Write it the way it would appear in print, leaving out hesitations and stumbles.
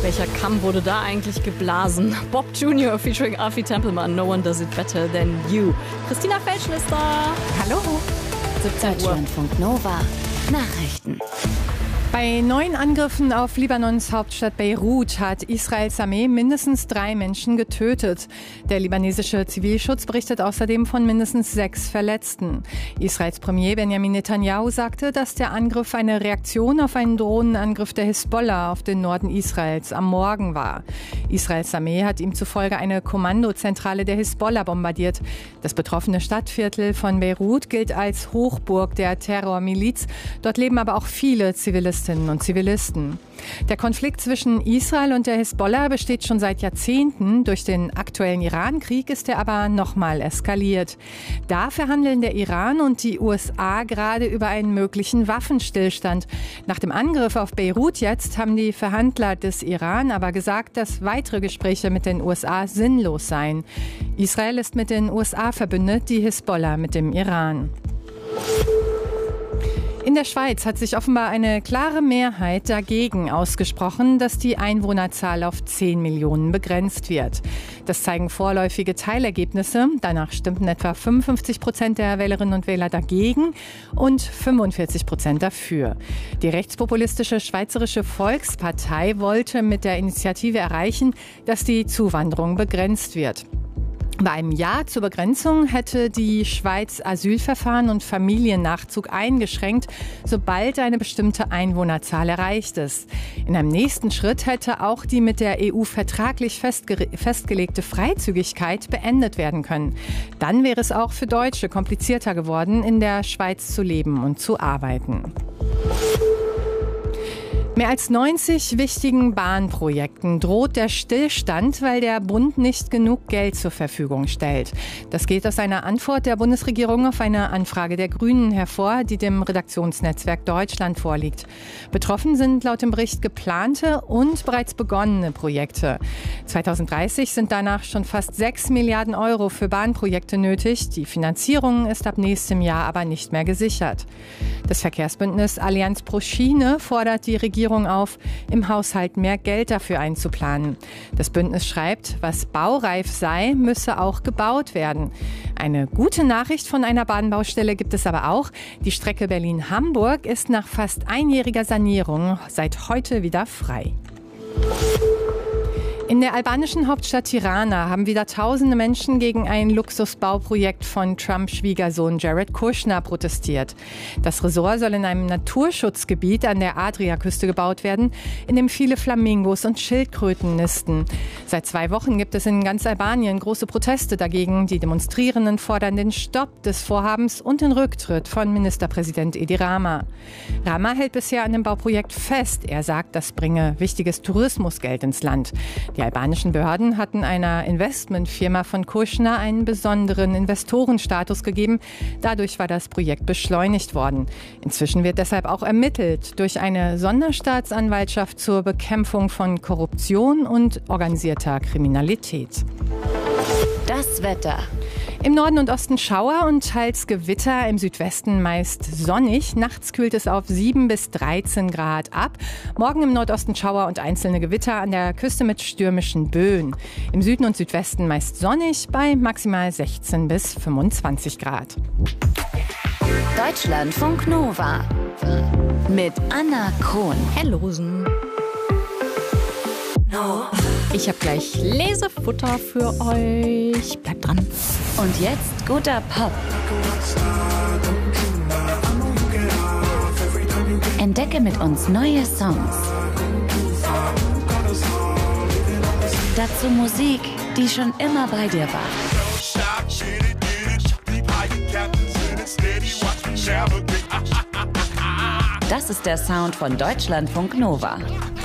Welcher Kamm wurde da eigentlich geblasen? Bob Jr. featuring Afi Tempelmann, No One Does It Better Than You. Christina Felschen ist da. Hallo. 17 Uhr. Deutschlandfunk Nova. Nachrichten. Bei neuen Angriffen auf Libanons Hauptstadt Beirut hat Israels Armee mindestens 3 Menschen getötet. Der libanesische Zivilschutz berichtet außerdem von mindestens 6 Verletzten. Israels Premier Benjamin Netanyahu sagte, dass der Angriff eine Reaktion auf einen Drohnenangriff der Hisbollah auf den Norden Israels am Morgen war. Israels Armee hat ihm zufolge eine Kommandozentrale der Hisbollah bombardiert. Das betroffene Stadtviertel von Beirut gilt als Hochburg der Terrormiliz. Dort leben aber auch viele Zivilistinnen und Zivilisten. Der Konflikt zwischen Israel und der Hisbollah besteht schon seit Jahrzehnten. Durch den aktuellen Iran-Krieg ist er aber nochmal eskaliert. Da verhandeln der Iran und die USA gerade über einen möglichen Waffenstillstand. Nach dem Angriff auf Beirut jetzt haben die Verhandler des Iran aber gesagt, dass weitere Gespräche mit den USA sinnlos seien. Israel ist mit den USA verbündet, die Hisbollah mit dem Iran. In der Schweiz hat sich offenbar eine klare Mehrheit dagegen ausgesprochen, dass die Einwohnerzahl auf 10 Millionen begrenzt wird. Das zeigen vorläufige Teilergebnisse. Danach stimmten etwa 55% der Wählerinnen und Wähler dagegen und 45% dafür. Die rechtspopulistische Schweizerische Volkspartei wollte mit der Initiative erreichen, dass die Zuwanderung begrenzt wird. Bei einem Ja zur Begrenzung hätte die Schweiz Asylverfahren und Familiennachzug eingeschränkt, sobald eine bestimmte Einwohnerzahl erreicht ist. In einem nächsten Schritt hätte auch die mit der EU vertraglich festgelegte Freizügigkeit beendet werden können. Dann wäre es auch für Deutsche komplizierter geworden, in der Schweiz zu leben und zu arbeiten. Mehr als 90 wichtigen Bahnprojekten droht der Stillstand, weil der Bund nicht genug Geld zur Verfügung stellt. Das geht aus einer Antwort der Bundesregierung auf eine Anfrage der Grünen hervor, die dem Redaktionsnetzwerk Deutschland vorliegt. Betroffen sind laut dem Bericht geplante und bereits begonnene Projekte. 2030 sind danach schon fast 6 Milliarden Euro für Bahnprojekte nötig. Die Finanzierung ist ab nächstem Jahr aber nicht mehr gesichert. Das Verkehrsbündnis Allianz pro Schiene fordert die Regierung auf, im Haushalt mehr Geld dafür einzuplanen. Das Bündnis schreibt, was baureif sei, müsse auch gebaut werden. Eine gute Nachricht von einer Bahnbaustelle gibt es aber auch. Die Strecke Berlin-Hamburg ist nach fast einjähriger Sanierung seit heute wieder frei. In der albanischen Hauptstadt Tirana haben wieder tausende Menschen gegen ein Luxusbauprojekt von Trumps Schwiegersohn Jared Kushner protestiert. Das Resort soll in einem Naturschutzgebiet an der Adriaküste gebaut werden, in dem viele Flamingos und Schildkröten nisten. Seit 2 Wochen gibt es in ganz Albanien große Proteste dagegen. Die Demonstrierenden fordern den Stopp des Vorhabens und den Rücktritt von Ministerpräsident Edi Rama. Rama hält bisher an dem Bauprojekt fest. Er sagt, das bringe wichtiges Tourismusgeld ins Land. Die albanischen Behörden hatten einer Investmentfirma von Kushner einen besonderen Investorenstatus gegeben. Dadurch war das Projekt beschleunigt worden. Inzwischen wird deshalb auch ermittelt durch eine Sonderstaatsanwaltschaft zur Bekämpfung von Korruption und organisierter Kriminalität. Das Wetter. Im Norden und Osten Schauer und teils Gewitter, im Südwesten meist sonnig. Nachts kühlt es auf 7 bis 13 Grad ab. Morgen im Nordosten Schauer und einzelne Gewitter, an der Küste mit stürmischen Böen. Im Süden und Südwesten meist sonnig bei maximal 16 bis 25 Grad. Deutschlandfunk Nova mit Anna Krohn. Hellosen. Ich habe gleich Lesefutter für euch. Bleibt dran. Und jetzt guter Pop. Entdecke mit uns neue Songs. Dazu Musik, die schon immer bei dir war. Das ist der Sound von Deutschlandfunk Nova.